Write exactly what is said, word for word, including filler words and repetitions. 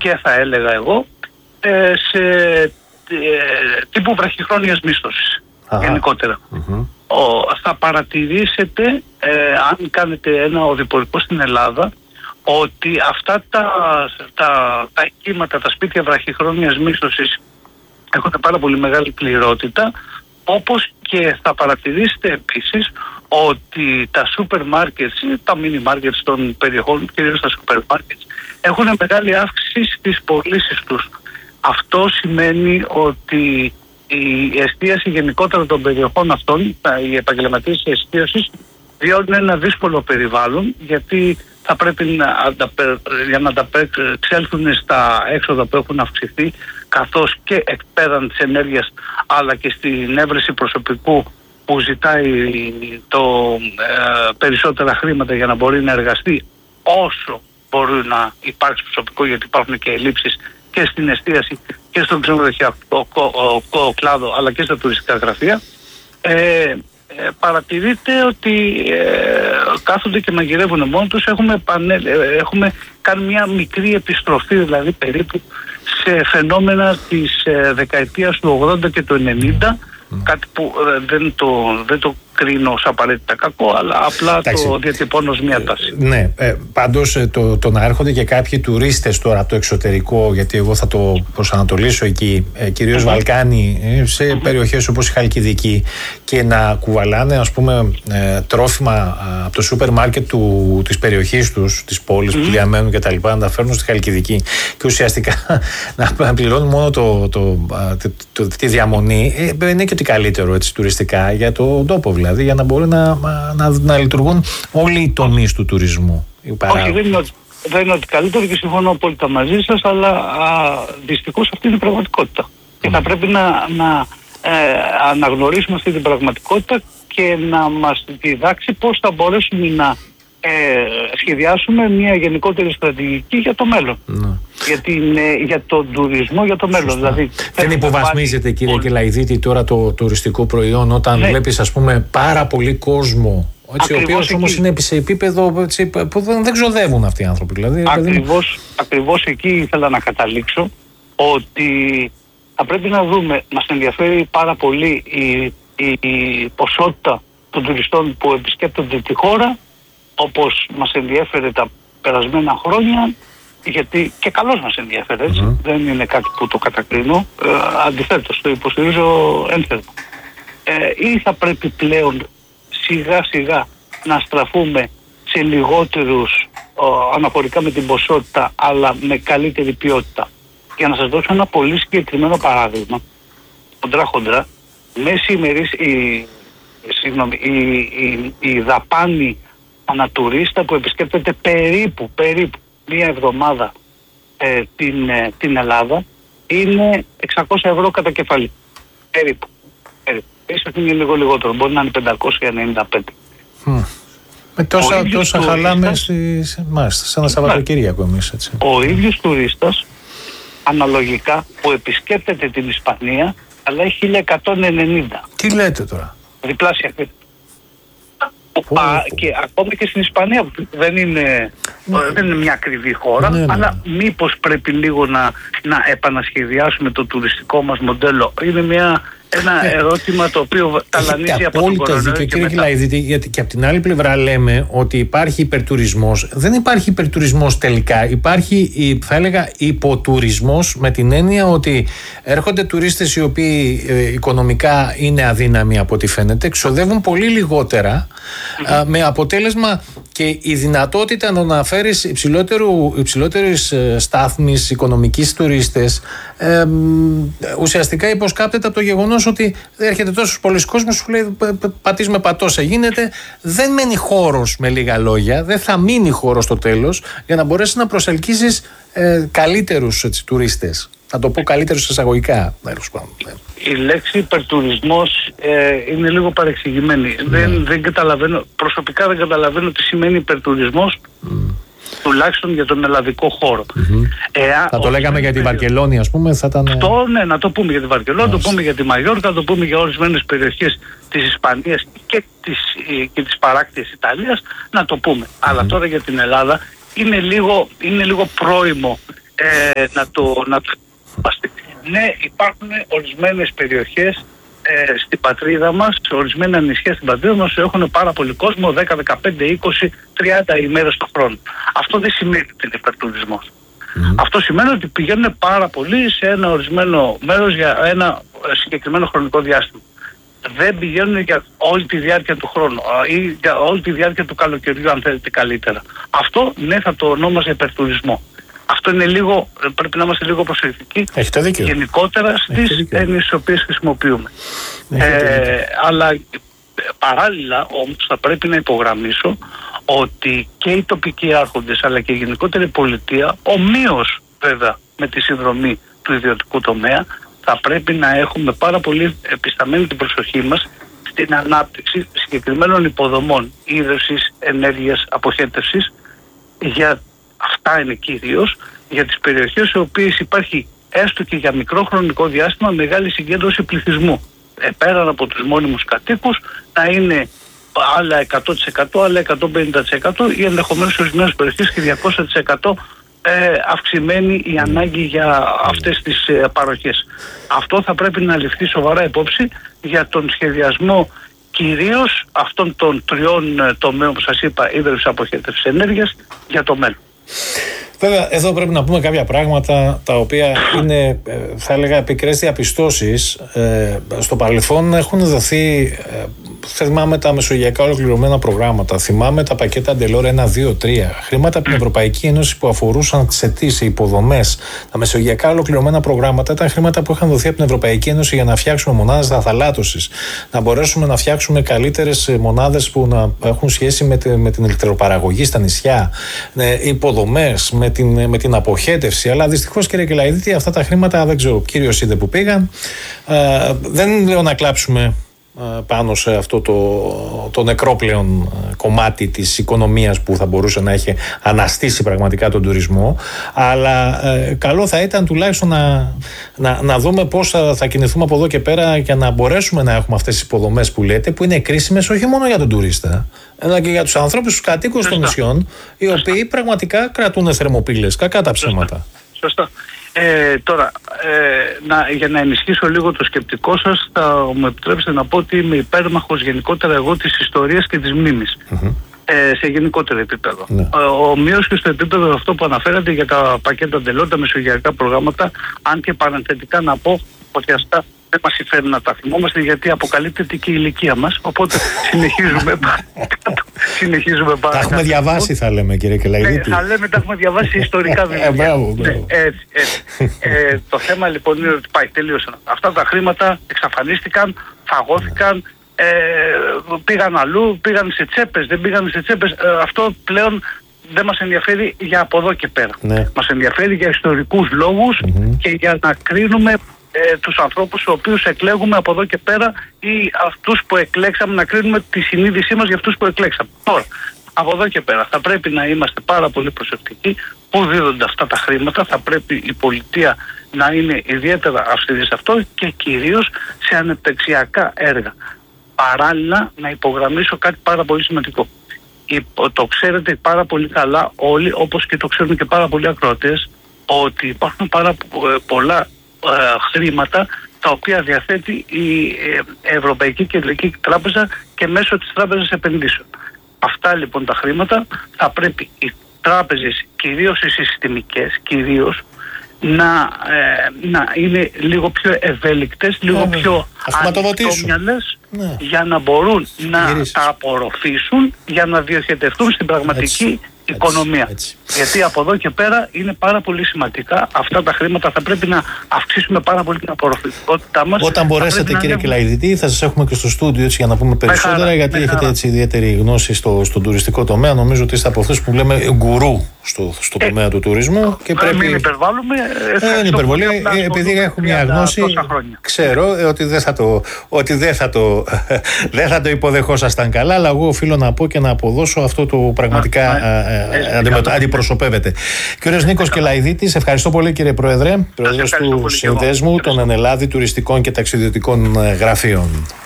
και θα έλεγα εγώ ε, σε ε, τύπου βραχυχρόνιας μίσθωσης γενικότερα. Mm-hmm. Ο, θα παρατηρήσετε ε, αν κάνετε ένα οδηπορικό στην Ελλάδα ότι αυτά τα, τα, τα κύματα, τα σπίτια βραχυχρόνιας μίσθωσης έχουν πάρα πολύ μεγάλη πληρότητα, όπως και θα παρατηρήσετε επίσης ότι τα σούπερ μάρκετς ή τα μίνι μάρκετς των περιοχών, κυρίως τα σούπερ μάρκετς, έχουν μεγάλη αύξηση στις πωλήσεις τους. Αυτό σημαίνει ότι η εστίαση γενικότερα των περιοχών αυτών, οι επαγγελματίες εστίασης, βιώνουν ένα δύσκολο περιβάλλον, γιατί θα πρέπει να, για να ανταπεξέλθουν στα έξοδα που έχουν αυξηθεί, καθώς και εκ πέραν της ενέργειας, αλλά και στην έβρεση προσωπικού που ζητάει το ε, περισσότερα χρήματα για να μπορεί να εργαστεί όσο μπορεί να υπάρξει προσωπικό, γιατί υπάρχουν και ελλείψεις και στην εστίαση και στον ξενοδοχειακό κλάδο, αλλά και στα τουριστικά γραφεία. Ε, Ε, παρατηρείτε ότι ε, κάθονται και μαγειρεύουν μόνοι τους. Έχουμε, πανέ, ε, έχουμε κάνει μια μικρή επιστροφή, δηλαδή περίπου σε φαινόμενα της ε, δεκαετίας του ογδόντα και του ενενήντα, mm. κάτι που ε, δεν, το, δεν το κρίνω ως απαραίτητα κακό, αλλά απλά Τάξη. το διατυπώνω ως μια τάση. Ε, ναι, ε, πάντως ε, το, το να έρχονται και κάποιοι τουρίστες τώρα από το εξωτερικό, γιατί εγώ θα το προσανατολίσω εκεί, ε, κυρίως mm-hmm. Βαλκάνοι, ε, σε mm-hmm. περιοχές όπως η Χαλκιδική, και να κουβαλάνε, ας πούμε, ε, τρόφιμα από το σούπερ μάρκετ του, της περιοχής τους, της πόλης mm-hmm. που διαμένουν και τα λοιπά, να τα φέρνουν στη Χαλκιδική και ουσιαστικά να πληρώνουν μόνο το, το, το, το, τη διαμονή, ε, είναι και ότι καλύτερο έτσι, τουριστικά για τον τόπο, δηλαδή, για να μπορεί να, να, να λειτουργούν όλοι οι τομείς του τουρισμού. Όχι, δεν είναι, δεν είναι ότι καλύτερο και συμφωνώ απόλυτα μαζί σας, αλλά α, δυστυχώς αυτή είναι η πραγματικότητα. Mm. Και θα πρέπει να, να ε, αναγνωρίσουμε αυτή την πραγματικότητα και να μας διδάξει πώς θα μπορέσουμε να ε, σχεδιάσουμε μια γενικότερη στρατηγική για το μέλλον. Mm. Για, την, για τον τουρισμό, για το μέλλον. Δηλαδή, δεν υποβαθμίζεται, κύριε Κελαϊδίτη, τώρα το τουριστικό προϊόν όταν ναι. βλέπεις, ας πούμε, πάρα πολύ κόσμο, έτσι, ο οποίος όμως είναι σε επίπεδο έτσι, που δεν, δεν ξοδεύουν αυτοί οι άνθρωποι. Δηλαδή, ακριβώς, δηλαδή... ακριβώς εκεί ήθελα να καταλήξω, ότι θα πρέπει να δούμε, μας ενδιαφέρει πάρα πολύ η, η, η ποσότητα των τουριστών που επισκέπτονται τη χώρα, όπως μας ενδιέφερε τα περασμένα χρόνια, γιατί και καλώς μας ενδιαφέρει, έτσι. Mm-hmm. Δεν είναι κάτι που το κατακρίνω, ε, αντιθέτως το υποστηρίζω ένθερμα. Ε, ή θα πρέπει πλέον σιγά σιγά να στραφούμε σε λιγότερους ε, αναφορικά με την ποσότητα, αλλά με καλύτερη ποιότητα. Για να σας δώσω ένα πολύ συγκεκριμένο παράδειγμα, χοντρά χοντρά, μέση ημερής η, συγγνώμη, η, η, η δαπάνη ανατουρίστα που επισκέπτεται περίπου, περίπου μία εβδομάδα ε, την, ε, την Ελλάδα είναι εξακόσια ευρώ κατά κεφαλή. Περίπου. περίπου. Ίσως είναι λίγο λιγότερο, μπορεί να είναι πεντακόσια ενενήντα πέντε. Mm. Με τόσα, τόσα χαλάμε στις, μάλιστα, σαν ένα Σαββατοκύριακο εμείς, έτσι. Ο ίδιος τουρίστας αναλογικά που επισκέπτεται την Ισπανία αλλά έχει χίλια εκατόν ενενήντα. Τι λέτε τώρα? Διπλάσια. Που, α, και ακόμη και στην Ισπανία που δεν είναι, ναι. δεν είναι μια ακριβή χώρα, ναι, ναι. αλλά μήπως πρέπει λίγο να, να επανασχεδιάσουμε το τουριστικό μας μοντέλο. Είναι μια, ένα ε, ερώτημα το οποίο ταλανίζει από τον κορονοϊό και, και μετά. Κύριε, γιατί και από την άλλη πλευρά λέμε ότι υπάρχει υπερτουρισμός. Δεν υπάρχει υπερτουρισμός τελικά. Υπάρχει, θα έλεγα, υποτουρισμός, με την έννοια ότι έρχονται τουρίστες οι οποίοι ε, οικονομικά είναι αδύναμοι από ό,τι φαίνεται, ξοδεύουν πολύ λιγότερα, mm-hmm. α, με αποτέλεσμα και η δυνατότητα να αναφέρεις υψηλότερης στάθμης οικονομικής τουρίστες ε, ουσιαστικά υποσκάπτεται από το γεγονός ότι έρχεται τόσος πολλοί κόσμος, σου λέει πατής με πατώσα γίνεται, δεν μένει χώρος, με λίγα λόγια, δεν θα μείνει χώρος στο τέλος για να μπορέσεις να προσελκύσεις ε, καλύτερους έτσι, τουρίστες. Θα το πω καλύτερους εισαγωγικά. Η λέξη υπερτουρισμός ε, είναι λίγο παρεξηγημένη. Mm. Δεν, δεν καταλαβαίνω, προσωπικά δεν καταλαβαίνω τι σημαίνει υπερτουρισμός, mm. τουλάχιστον για τον ελλαδικό χώρο. Mm-hmm. Ε, θα το λέγαμε για τη Βαρκελόνη, ας πούμε. Θα ήταν... Αυτό, ναι, να το πούμε για τη Βαρκελόνη, να το πούμε για τη Μαγιόρκα, να το πούμε για ορισμένες περιοχές της Ισπανίας και της, και της παράκτιας Ιταλίας, να το πούμε. Mm-hmm. Αλλά τώρα για την Ελλάδα είναι λίγο, είναι λίγο πρόημο ε, να το να το ναι, υπάρχουν ορισμένες περιοχές ε, στην πατρίδα μας, σε ορισμένα νησιά στην πατρίδα μας έχουν πάρα πολύ κόσμο, δέκα, δεκαπέντε, είκοσι, τριάντα ημέρες το χρόνο. Αυτό δεν σημαίνει ότι είναι υπερτουρισμός. Mm. Αυτό σημαίνει ότι πηγαίνουν πάρα πολύ σε ένα ορισμένο μέρος για ένα συγκεκριμένο χρονικό διάστημα. Δεν πηγαίνουν για όλη τη διάρκεια του χρόνου ή για όλη τη διάρκεια του καλοκαιριού, αν θέλετε καλύτερα. Αυτό ναι, θα το ονόμαζα υπερτουρισμό. Αυτό είναι λίγο, πρέπει να είμαστε λίγο προσεκτικοί γενικότερα στις έννοιες τις οποίες χρησιμοποιούμε. Ε, αλλά παράλληλα όμως θα πρέπει να υπογραμμίσω ότι και οι τοπικοί άρχοντες αλλά και η γενικότερη πολιτεία, ομοίως βέβαια με τη συνδρομή του ιδιωτικού τομέα, θα πρέπει να έχουμε πάρα πολύ επισταμένη την προσοχή μας στην ανάπτυξη συγκεκριμένων υποδομών ίδρυυσης, ενέργειας, αποχέτευσης. Για αυτά είναι κυρίως για τις περιοχές οι οποίες υπάρχει έστω και για μικρό χρονικό διάστημα μεγάλη συγκέντρωση πληθυσμού. Ε, πέραν από τους μόνιμους κατοίκους να είναι άλλα εκατό τοις εκατό, άλλα εκατόν πενήντα τοις εκατό ή ενδεχομένως σε ορισμένες περιοχές και διακόσια τοις εκατό ε, αυξημένη η ανάγκη για αυτές τις ε, παροχές. Αυτό θα πρέπει να ληφθεί σοβαρά υπόψη για τον σχεδιασμό κυρίως αυτών των τριών ε, τομέων που σας είπα, ίδρυυσης, αποχέτευσης, ενέργειας για το μέλλον. Βέβαια, εδώ πρέπει να πούμε κάποια πράγματα τα οποία είναι, θα έλεγα, πικρές διαπιστώσεις. Ε, στο παρελθόν έχουν δοθεί, ε, θυμάμαι τα μεσογειακά ολοκληρωμένα προγράμματα, θυμάμαι τα πακέτα Αντελόρ ένα, δύο, τρία, χρήματα από την Ευρωπαϊκή Ένωση που αφορούσαν τις αιτήσεις, υποδομές. Τα μεσογειακά ολοκληρωμένα προγράμματα ήταν χρήματα που είχαν δοθεί από την Ευρωπαϊκή Ένωση για να φτιάξουμε μονάδες αθαλάτωσης, να μπορέσουμε να φτιάξουμε καλύτερες μονάδες που να έχουν σχέση με, τη, με την ηλεκτροπαραγωγή στα νησιά, ε, υποδομές, με την, με την αποχέτευση. Αλλά δυστυχώς, κύριε Κελαϊδίτη, αυτά τα χρήματα δεν ξέρω, κύριος είδε που πήγαν. Ε, δεν λέω να κλάψουμε πάνω σε αυτό το, το νεκρό πλέον κομμάτι της οικονομίας που θα μπορούσε να έχει αναστήσει πραγματικά τον τουρισμό, αλλά ε, καλό θα ήταν τουλάχιστον να, να, να δούμε πώς θα, θα κινηθούμε από εδώ και πέρα για να μπορέσουμε να έχουμε αυτές τις υποδομές που λέτε, που είναι κρίσιμες όχι μόνο για τον τουρίστα αλλά και για τους ανθρώπους, τους κατοίκους των νησιών, οι οποίοι πραγματικά κρατούν θερμοπύλες, κακά τα ψέματα. Σωστά. Ε, τώρα, ε, να, για να ενισχύσω λίγο το σκεπτικό σας, θα μου επιτρέψετε να πω ότι είμαι υπέρμαχος γενικότερα εγώ της ιστορίας και της μνήμης. Mm-hmm. Ε, σε γενικότερο επίπεδο. Ναι. Ε, ομοίως και στο επίπεδο αυτό που αναφέρατε για τα πακέτα Ντελόρ, τα μεσογειακά προγράμματα, αν και παρενθετικά να πω ότι αυτά δεν μας συμφέρει να τα θυμόμαστε, γιατί αποκαλύπτεται και η ηλικία μας, οπότε συνεχίζουμε συνεχίζουμε πάρα. Τα έχουμε διαβάσει, θα λέμε, κύριε Κελαϊδίτη. Ναι, θα λέμε, τα έχουμε διαβάσει ιστορικά βιβλία. Ε, μπράβο, μπράβο. Ναι, έτσι, έτσι. ε, το θέμα λοιπόν είναι ότι πάει, τελείωσαν. Αυτά τα χρήματα εξαφανίστηκαν, φαγώθηκαν, ε, πήγαν αλλού, πήγαν σε τσέπες, δεν πήγαν σε τσέπες. Ε, αυτό πλέον δεν μας ενδιαφέρει για από εδώ και πέρα. Ναι. Μας ενδιαφέρει για ιστορικούς λόγους mm-hmm. και για να κρίνουμε ε, τους ανθρώπους τους οποίους εκλέγουμε από εδώ και πέρα ή αυτούς που εκλέξαμε, να κρίνουμε τη συνείδησή μας για αυτούς που εκλέξαμε. Τώρα, από εδώ και πέρα θα πρέπει να είμαστε πάρα πολύ προσεκτικοί πού δίδονται αυτά τα χρήματα. Θα πρέπει η πολιτεία να είναι ιδιαίτερα αυστηρή σε αυτό και κυρίως σε ανεπτυξιακά έργα. Παράλληλα, να υπογραμμίσω κάτι πάρα πολύ σημαντικό. Το ξέρετε πάρα πολύ καλά όλοι, όπως και το ξέρουν και πάρα πολλοί ακροατές, ότι υπάρχουν πάρα πολλά ε, χρήματα τα οποία διαθέτει η Ευρωπαϊκή Κεντρική Τράπεζα και μέσω της Τράπεζας Επενδύσεων. Αυτά λοιπόν τα χρήματα θα πρέπει οι τράπεζες, κυρίως οι συστημικές, κυρίως να, ε, να είναι λίγο πιο ευέλικτες, λίγο yeah, πιο ανοιχτόμυαλες, ναι. για να μπορούν να τα απορροφήσουν, για να διοχετευτούν στην πραγματική έτσι, οικονομία. Έτσι, έτσι. Γιατί από εδώ και πέρα είναι πάρα πολύ σημαντικά αυτά τα χρήματα. Θα πρέπει να αυξήσουμε πάρα πολύ την απορροφητικότητά μας. Όταν μπορέσετε, κύριε έχουμε... Κελαϊδίτη, θα σας έχουμε και στο στούντιο έτσι, για να πούμε περισσότερα, χαρά, γιατί έχετε έτσι ιδιαίτερη γνώση στο, στον τουριστικό τομέα. Νομίζω ότι είστε από αυτούς που λέμε γκουρού στο, στο ε, τομέα του τουρισμού. Και πρέπει... Μην υπερβάλλουμε. Δεν είναι υπερβολή. Επειδή έχω μια γνώση, ξέρω ε, ότι δεν θα το, ότι δεν θα το, δεν θα το υποδεχόσασταν καλά, αλλά εγώ οφείλω να πω και να αποδώσω αυτό το πραγματικά αντιπροσωπεύεται. Κύριος Νίκος Κελαϊδίτης, ευχαριστώ πολύ, κύριε Πρόεδρε, Πρόεδρος του Συνδέσμου των Ενελλάδη Τουριστικών και Ταξιδιωτικών Γραφείων.